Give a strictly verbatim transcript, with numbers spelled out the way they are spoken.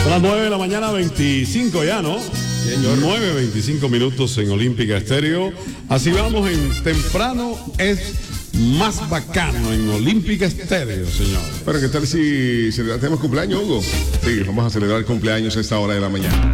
A las nueve de la mañana, veinticinco ya, ¿no? nueve, veinticinco minutos en Olímpica Estéreo. Así vamos en temprano es más bacano en Olímpica Estéreo, señor. Pero ¿qué tal si celebramos cumpleaños, Hugo? Sí, vamos a celebrar cumpleaños a esta hora de la mañana.